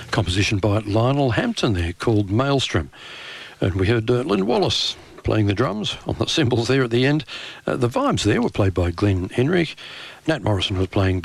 composition by Lionel Hampton there called Maelstrom. And we heard Lynn Wallace playing the drums on the cymbals there at the end. The vibes there were played by Glenn Henry. Nat Morrison was playing